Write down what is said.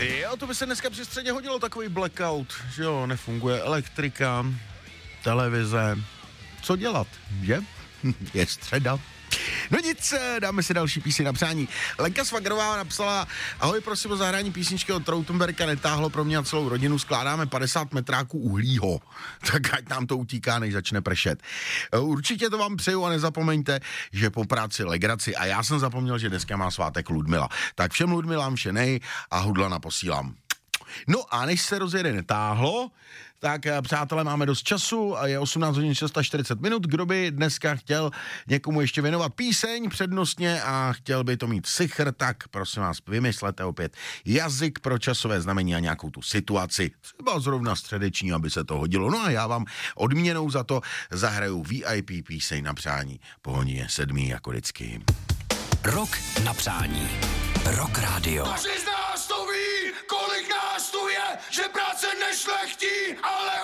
Jo, to by se dneska při středě hodilo, takový blackout, že jo, nefunguje elektrika, televize, co dělat, že? Je středa. No nic, dáme si další píseň na přání. Lenka Svagrová napsala: ahoj, prosím o zahrání písničky od Trautenberga netáhlo pro mě a celou rodinu, skládáme 50 metráků uhlího. Tak ať nám to utíká, než začne pršet. Určitě to vám přeju a nezapomeňte, že po práci legraci. A já jsem zapomněl, že dneska má svátek Ludmila. Tak všem Ludmilám všenej a hudlana posílám. No a než se rozjede netáhlo, tak přátelé, máme dost času a je 18 hodin 640 minut. Kdo by dneska chtěl někomu ještě věnovat píseň přednostně a chtěl by to mít sichr, tak prosím vás, vymyslete opět jazyk pro časové znamení a nějakou tu situaci, třeba zrovna středeční, aby se to hodilo. No a já vám odměnou za to zahraju VIP píseň na přání. Po hodině 7 jako vždycky. Rok na přání. Rock Radio. Každý z nás to ví, kolik nás tu je, že práce nešlechtí, ale